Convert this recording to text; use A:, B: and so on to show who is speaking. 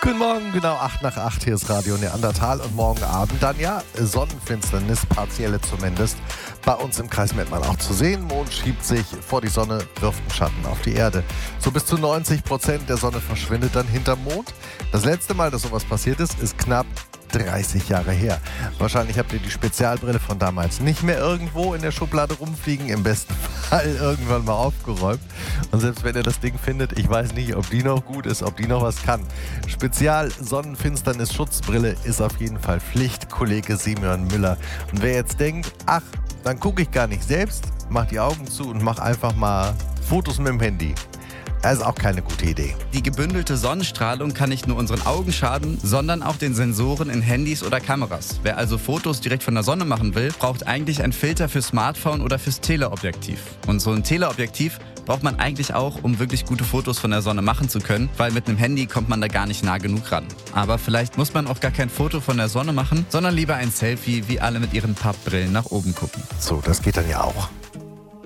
A: Guten Morgen, genau 8 nach 8, hier ist Radio Neandertal und morgen Abend dann ja Sonnenfinsternis, partielle zumindest, bei uns im Kreis Mettmann auch zu sehen. Mond schiebt sich vor die Sonne, wirft einen Schatten auf die Erde. So bis zu 90% der Sonne verschwindet dann hinterm Mond. Das letzte Mal, dass sowas passiert ist knapp 30 Jahre her. Wahrscheinlich habt ihr die Spezialbrille von damals nicht mehr irgendwo in der Schublade rumfliegen, im besten Fall irgendwann mal aufgeräumt. Und selbst wenn ihr das Ding findet, ich weiß nicht, ob die noch gut ist, ob die noch was kann. Spezial-Sonnenfinsternis-Schutzbrille ist auf jeden Fall Pflicht, Kollege Simeon Müller. Und wer jetzt denkt, ach, dann gucke ich gar nicht selbst, mach die Augen zu und mach einfach mal Fotos mit dem Handy. Das ist auch keine gute Idee.
B: Die gebündelte Sonnenstrahlung kann nicht nur unseren Augen schaden, sondern auch den Sensoren in Handys oder Kameras. Wer also Fotos direkt von der Sonne machen will, braucht eigentlich einen Filter für Smartphone oder fürs Teleobjektiv. Und so ein Teleobjektiv braucht man eigentlich auch, um wirklich gute Fotos von der Sonne machen zu können, weil mit einem Handy kommt man da gar nicht nah genug ran. Aber vielleicht muss man auch gar kein Foto von der Sonne machen, sondern lieber ein Selfie, wie alle mit ihren Pappbrillen nach oben gucken.
A: So, das geht dann ja auch.